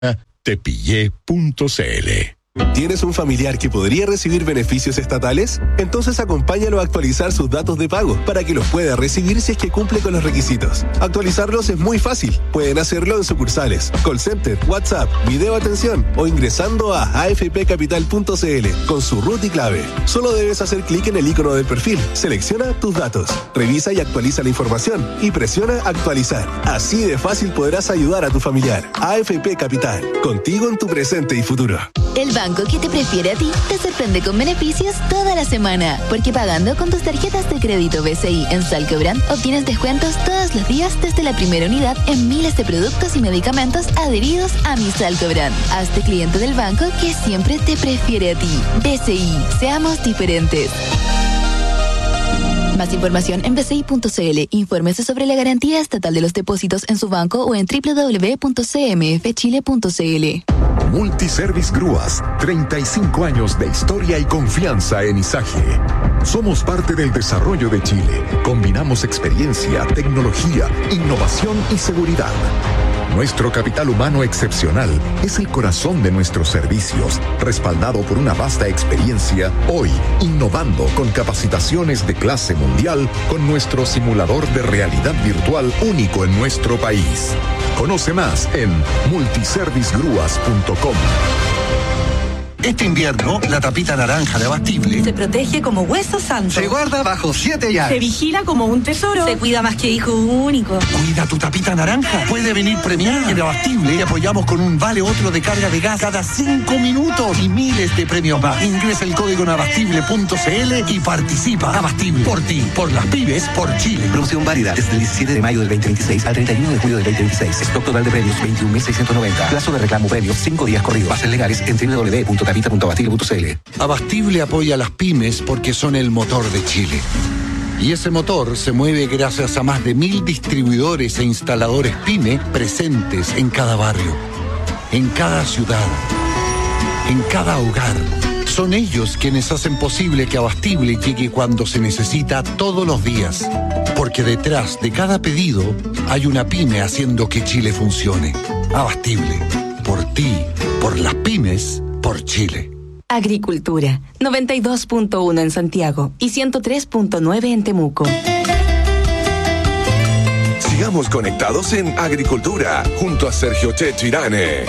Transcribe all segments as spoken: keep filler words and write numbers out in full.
tepillé punto cl. ¿Tienes un familiar que podría recibir beneficios estatales? Entonces acompáñalo a actualizar sus datos de pago para que los pueda recibir si es que cumple con los requisitos. Actualizarlos es muy fácil. Pueden hacerlo en sucursales, call center, WhatsApp, video atención o ingresando a a f p capital punto c l con su root y clave. Solo debes hacer clic en el icono del perfil, selecciona tus datos, revisa y actualiza la información y presiona actualizar. Así de fácil podrás ayudar a tu familiar. A F P Capital, contigo en tu presente y futuro. El banco que te prefiere a ti te sorprende con beneficios toda la semana, porque pagando con tus tarjetas de crédito B C I en Salcobrand obtienes descuentos todos los días desde la primera unidad en miles de productos y medicamentos adheridos a mi Salcobrand. Hazte cliente del banco que siempre te prefiere a ti. B C I, seamos diferentes. Más información en b c i punto c l. Infórmese sobre la garantía estatal de los depósitos en su banco o en w w w punto c m f chile punto c l. Multiservice Grúas, treinta y cinco años de historia y confianza en Izaje. Somos parte del desarrollo de Chile. Combinamos experiencia, tecnología, innovación y seguridad. Nuestro capital humano excepcional es el corazón de nuestros servicios, respaldado por una vasta experiencia, hoy innovando con capacitaciones de clase mundial con nuestro simulador de realidad virtual único en nuestro país. Conoce más en multiservice grúas punto com. Este invierno, la tapita naranja de Abastible se protege como hueso santo. Se guarda bajo siete llaves. Se vigila como un tesoro. Se cuida más que hijo único. Cuida tu tapita naranja. Puede venir premiada. En Abastible te apoyamos con un vale otro de carga de gas cada cinco minutos y miles de premios más. Ingresa el código en abastible punto c l y participa. Abastible. Por ti, por las pymes, por Chile. Promoción válida desde el diecisiete de mayo del veinte veintiséis al treinta y uno de julio del veinte veintiséis. Stock total de premios veintiún mil seiscientos noventa. Plazo de reclamo premios cinco días corridos. Bases legales en w w w punto capita punto abastible punto c l. Abastible apoya a las pymes porque son el motor de Chile. Y ese motor se mueve gracias a más de mil distribuidores e instaladores pyme presentes en cada barrio, en cada ciudad, en cada hogar. Son ellos quienes hacen posible que Abastible llegue cuando se necesita todos los días. Porque detrás de cada pedido hay una pyme haciendo que Chile funcione. Abastible. Por ti, por las pymes, por Chile. Agricultura, noventa y dos punto uno en Santiago y ciento tres punto nueve en Temuco. Sigamos conectados en Agricultura, junto a Sergio Checho Irane.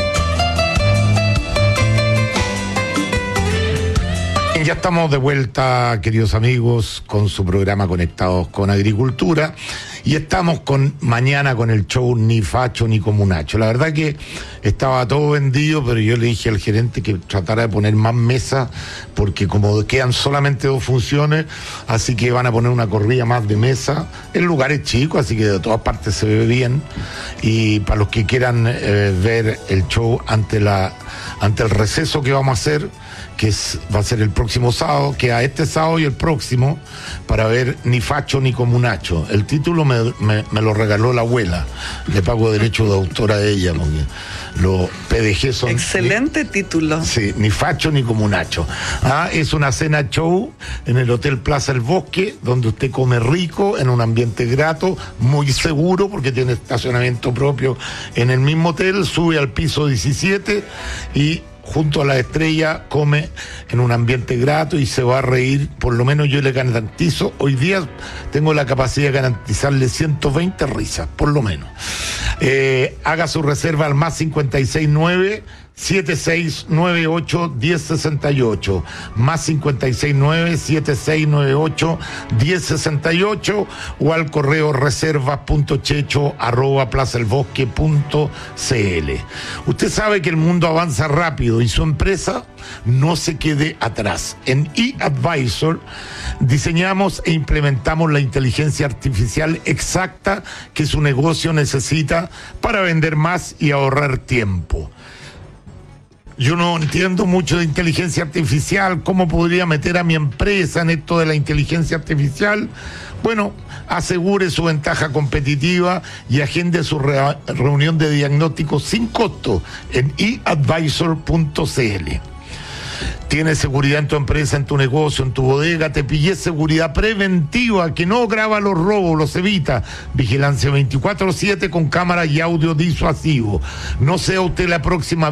Ya estamos de vuelta, queridos amigos, con su programa Conectados con Agricultura. Y estamos con mañana con el show Ni Facho ni Comunacho. La verdad que estaba todo vendido, pero yo le dije al gerente que tratara de poner más mesas, porque como quedan solamente dos funciones, así que van a poner una corrida más de mesa. El lugar es chico, así que de todas partes se ve bien. Y para los que quieran eh, ver el show ante la ante el receso que vamos a hacer, que es, va a ser el próximo sábado, que a este sábado y el próximo, para ver Ni Facho ni Comunacho. El título me, me, me lo regaló la abuela, le pago derecho de autora de ella, porque los P D G son... Excelente ni, título. Sí, Ni Facho ni Comunacho. Ah, es una cena show en el Hotel Plaza El Bosque, donde usted come rico, en un ambiente grato, muy seguro, porque tiene estacionamiento propio en el mismo hotel, sube al piso diecisiete y junto a la estrella come en un ambiente grato y se va a reír. Por lo menos yo le garantizo, hoy día tengo la capacidad de garantizarle ciento veinte risas, por lo menos. Eh, haga su reserva al más cincuenta y seis nueve siete seis nueve ocho uno cero seis ocho, más cincuenta y seis nueve siete seis nueve ocho uno cero seis ocho, o al correo reservas punto checho arroba plaza el bosque punto c l. Usted sabe que el mundo avanza rápido y su empresa no se quede atrás. En eAdvisor diseñamos e implementamos la inteligencia artificial exacta que su negocio necesita para vender más y ahorrar tiempo. Yo no entiendo mucho de inteligencia artificial, ¿cómo podría meter a mi empresa en esto de la inteligencia artificial? Bueno, asegure su ventaja competitiva y agende su re- reunión de diagnóstico sin costo en e advisor punto c l. Tienes seguridad en tu empresa, en tu negocio, en tu bodega. Te pillé seguridad preventiva que no graba los robos, los evita. Vigilancia veinticuatro siete con cámara y audio disuasivo. No sea usted la próxima